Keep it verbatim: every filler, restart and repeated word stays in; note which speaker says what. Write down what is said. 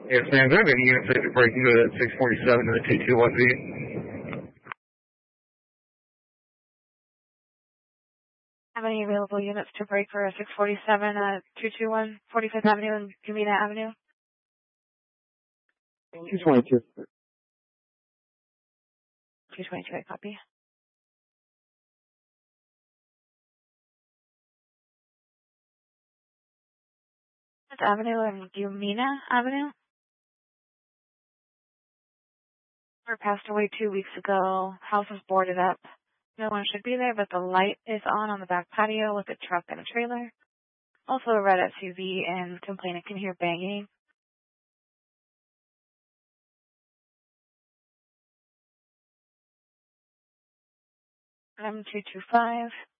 Speaker 1: Yes, ma'am. There have been units that are breaking to that six forty-seven to the two two one V.
Speaker 2: Have any available units to break for a six forty-seven at two two one forty-fifth Avenue and Gumina Avenue?
Speaker 3: two twenty-two.
Speaker 2: two twenty-two, I copy. Fifth Avenue and Gumina Avenue? Were passed away two weeks ago. House is boarded up. No one should be there, but the light is on on the back patio with a truck and a trailer. Also a red S U V, and complainant can hear banging. M two two five.